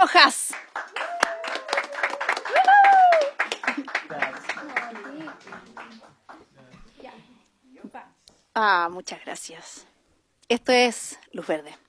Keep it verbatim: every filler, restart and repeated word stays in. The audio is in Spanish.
Rojas. Ah, muchas gracias. Esto es Luz Verde.